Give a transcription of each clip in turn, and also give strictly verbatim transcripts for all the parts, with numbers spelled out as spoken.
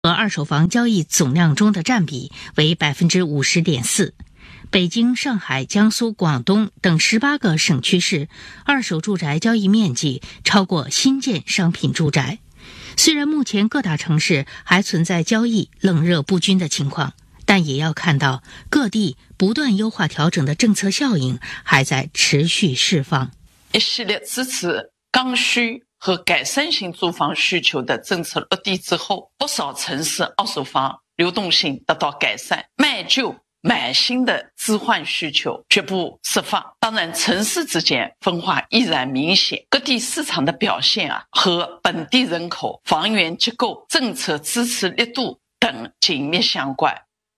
和二手房交易总量中的占比为 百分之五十点四。北京、上海、江苏、广东等十八个省区市二手住宅交易面积超过新建商品住宅。虽然目前各大城市还存在交易冷热不均的情况，但也要看到各地不断优化调整的政策效应还在持续释放。 一系列支持刚需和改善性住房需求的政策落地之后，不少城市二手房流动性得到改善，卖旧买新的置换需求逐步释放。当然，城市之间分化依然明显，各地市场的表现啊和本地人口、房源结构、政策支持力度等紧密相关。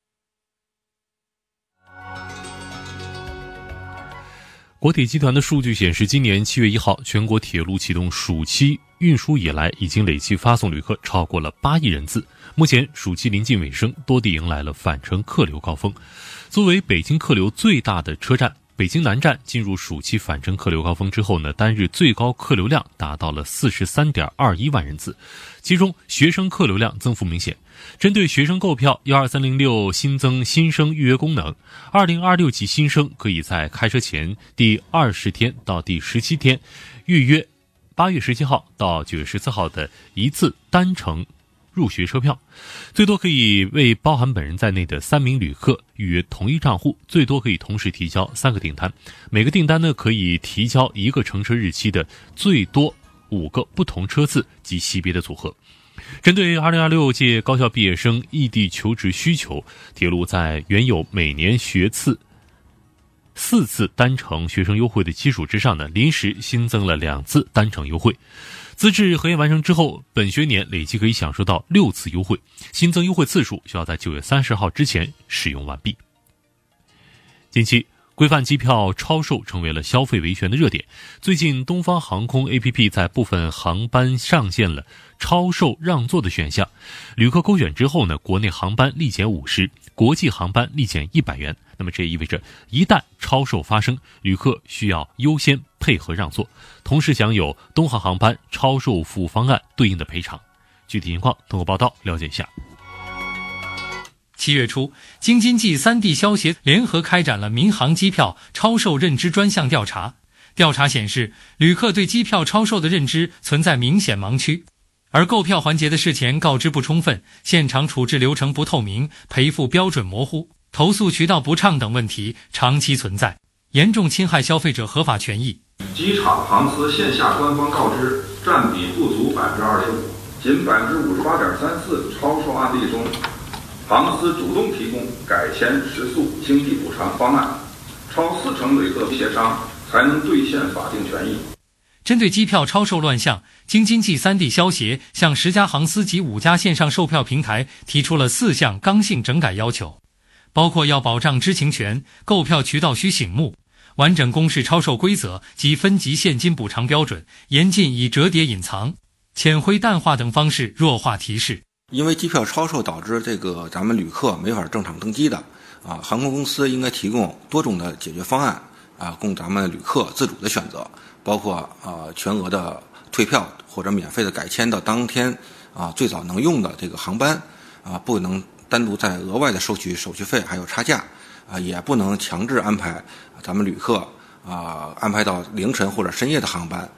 国铁集团的数据显示，今年七月一号，全国铁路启动暑期运输以来，已经累计发送旅客超过了八亿人次。目前暑期临近尾声，多地迎来了返程客流高峰。作为北京客流最大的车站，北京南站进入暑期返程客流高峰之后呢，单日最高客流量达到了 四十三点二一万人次，其中学生客流量增幅明显。针对学生购票，一二三零六新增新生预约功能，二零二六级新生可以在开车前第二十天到第十七天预约八月十七号到九月十四号的一次单程入学车票，最多可以为包含本人在内的三名旅客预约同一账户，最多可以同时提交三个订单，每个订单呢可以提交一个乘车日期的最多五个不同车次及级别的组合。针对二零二六届高校毕业生异地求职需求，铁路在原有每年学次四次单程学生优惠的基础之上呢，临时新增了两次单程优惠。资质核验完成之后，本学年累计可以享受到六次优惠，新增优惠次数需要在九月三十号之前使用完毕。近期规范机票超售成为了消费维权的热点。最近东方航空 A P P 在部分航班上线了超售让座的选项，旅客勾选之后呢，国内航班立减五十，国际航班立减一百元。那么这意味着一旦超售发生，旅客需要优先配合让座，同时享有东航航班超售服务方案对应的赔偿。具体情况通过报道了解一下。 七月初，京津冀三地消协联合开展了民航机票超售认知专项调查。调查显示，旅客对机票超售的认知存在明显盲区，而购票环节的事前告知不充分，现场处置流程不透明，赔付标准模糊，投诉渠道不畅等问题长期存在，严重侵害消费者合法权益。 机场航司线下官方告知占比不足 百分之二十五， 仅 百分之五十八点三四 超售案例中，航司主动提供改签食宿经济补偿方案，超四成旅客协商才能兑现法定权益。 针对机票超售乱象，京津冀三地消协向十家航司及五家线上售票平台提出了四项刚性整改要求，包括要保障知情权，购票渠道需醒目，完整公示超售规则及分级现金补偿标准，严禁以折叠隐藏、浅灰淡化等方式弱化提示。 因为机票超售导致这个咱们旅客没法正常登机的啊，航空公司应该提供多种的解决方案啊，供咱们旅客自主的选择，包括啊全额的退票或者免费的改签到当天啊最早能用的这个航班啊，不能单独再额外的收取手续费还有差价啊，也不能强制安排咱们旅客啊安排到凌晨或者深夜的航班。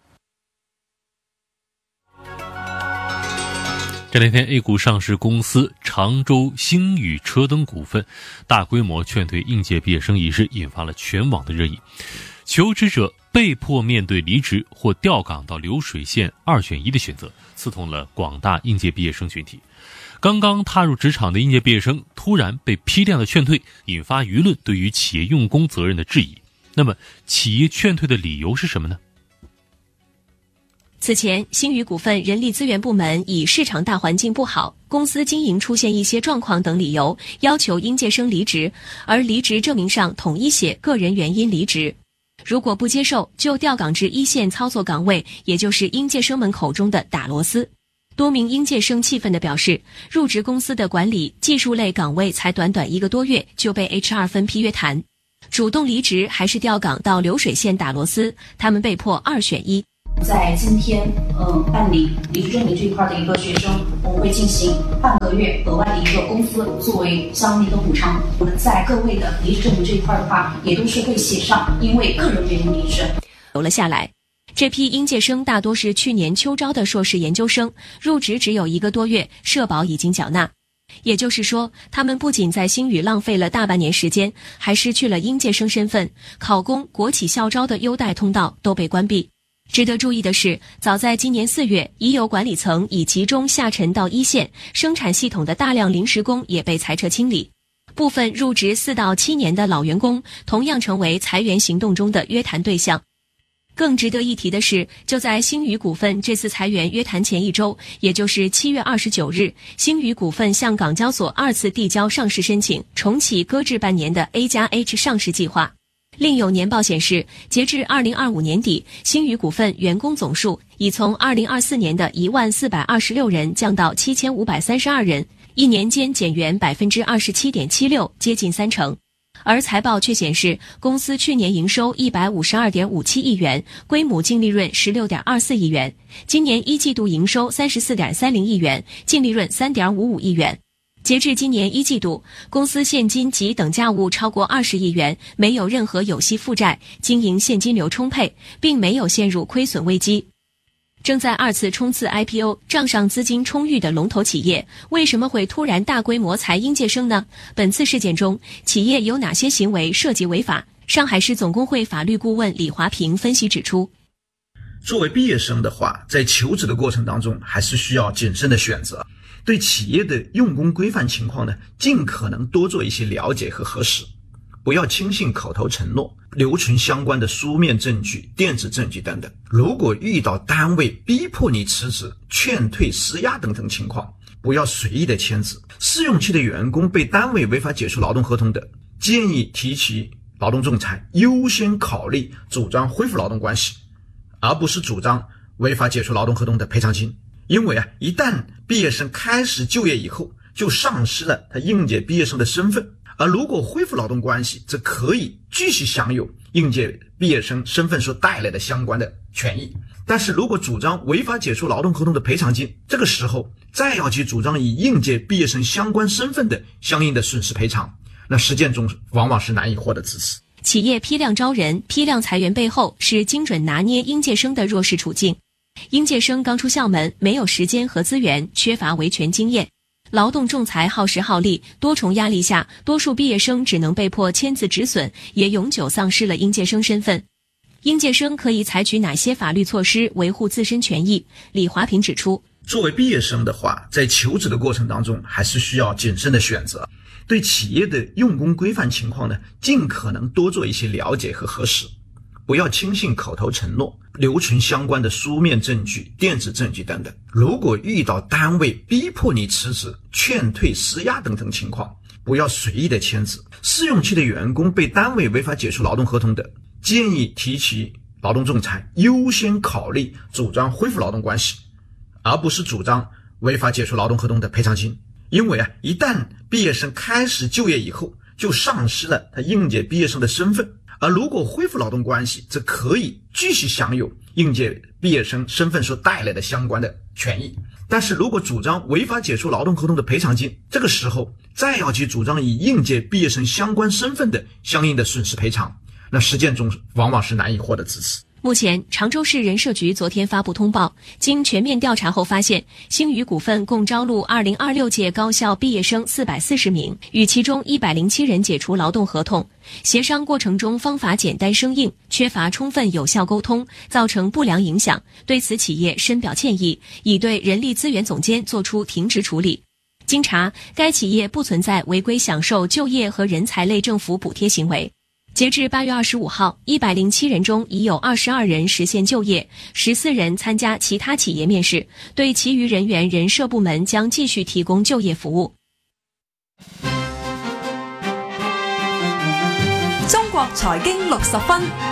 这两天 A 股上市公司常州星宇车灯股份大规模劝退应届毕业生一事引发了全网的热议，求职者被迫面对离职或调岗到流水线二选一的选择，刺痛了广大应届毕业生群体。刚刚踏入职场的应届毕业生突然被批量的劝退，引发舆论对于企业用工责任的质疑。那么企业劝退的理由是什么呢？ 此前，星宇股份人力资源部门以市场大环境不好、公司经营出现一些状况等理由，要求应届生离职，而离职证明上统一写个人原因离职。如果不接受，就调岗至一线操作岗位，也就是应届生们口中的打螺丝。多名应届生气愤地表示，入职公司的管理、技术类岗位才短短一个多月就被 H R 分批约谈，主动离职还是调岗到流水线打螺丝，他们被迫二选一。 在今天，嗯，办理离职证明这一块的一个学生，我们会进行半个月额外的一个工资作为相应的一个补偿。我们在各位的离职证明这一块的话，也都是会写上因为个人原因离职。 留了下来。这批应届生大多是去年秋招的硕士研究生，入职只有一个多月，社保已经缴纳。也就是说，他们不仅在星宇浪费了大半年时间，还失去了应届生身份，考公、国企校招的优待通道都被关闭。值得注意的是，早在今年四月，已有管理层已集中下沉到一线，生产系统的大量临时工也被裁撤清理。部分入职四到七年的老员工，同样成为裁员行动中的约谈对象。更值得一提的是，就在星宇股份这次裁员约谈前一周，也就是七月二十九日，星宇股份向港交所二次递交上市申请，重启搁置半年的 A 加 H 上市计划。另有年报显示，截至二零二五年底，星宇股份员工总数已从二零二四年的一万四百二十六人降到七千五百三十二人，一年间减员百分之二十七点七六，接近三成。而财报却显示，公司去年营收一百五十二点五七亿元，归母净利润十六点二四亿元，今年一季度营收三十四点三零亿元，净利润三点五五亿元。截至今年一季度，公司现金及等价物超过二十亿元，没有任何有息负债，经营现金流充沛，并没有陷入亏损危机。正在二次冲刺 I P O， 账上资金充裕的龙头企业，为什么会突然大规模裁应届生呢？本次事件中，企业有哪些行为涉及违法？上海市总工会法律顾问李华平分析指出， 作为毕业生的话，在求职的过程当中，还是需要谨慎的选择，对企业的用工规范情况呢，尽可能多做一些了解和核实，不要轻信口头承诺，留存相关的书面证据、电子证据等等。如果遇到单位逼迫你辞职、劝退、施压等等情况，不要随意的签字。试用期的员工被单位违法解除劳动合同的，建议提起劳动仲裁，优先考虑主张恢复劳动关系，而不是主张违法解除劳动合同的赔偿金。因为啊，一旦毕业生开始就业以后，就丧失了他应届毕业生的身份。而如果恢复劳动关系，则可以继续享有应届毕业生身份所带来的相关的权益。但是如果主张违法解除劳动合同的赔偿金，这个时候再要去主张以应届毕业生相关身份的相应的损失赔偿，那实践中往往是难以获得支持。 企业批量招人、批量裁员背后是精准拿捏应届生的弱势处境。应届生刚出校门，没有时间和资源，缺乏维权经验。劳动仲裁耗时耗力，多重压力下，多数毕业生只能被迫签字止损，也永久丧失了应届生身份。应届生可以采取哪些法律措施维护自身权益？李华平指出， 作为毕业生的话，在求职的过程当中，还是需要谨慎的选择，对企业的用工规范情况呢，尽可能多做一些了解和核实，不要轻信口头承诺，留存相关的书面证据、电子证据等等。如果遇到单位逼迫你辞职、劝退、施压等等情况，不要随意的签字。试用期的员工被单位违法解除劳动合同的，建议提起劳动仲裁，优先考虑主张恢复劳动关系，而不是主张违法解除劳动合同的赔偿金。因为啊，一旦毕业生开始就业以后，就丧失了他应届毕业生的身份。而如果恢复劳动关系，则可以继续享有应届毕业生身份所带来的相关的权益。但是如果主张违法解除劳动合同的赔偿金，这个时候再要去主张以应届毕业生相关身份的相应的损失赔偿，那实践中往往是难以获得支持。 目前，常州市人社局昨天发布通报，经全面调查后发现，星宇股份共招录二零二六届高校毕业生四百四十名，与其中一百零七人解除劳动合同，协商过程中方法简单生硬，缺乏充分有效沟通，造成不良影响，对此企业深表歉意，已对人力资源总监作出停职处理。经查，该企业不存在违规享受就业和人才类政府补贴行为。截至八月二十五号，一百零七人中已有二十二人实现就业，十四人参加其他企业面试，对其余人员人社部门将继续提供就业服务。 中国财经六十分。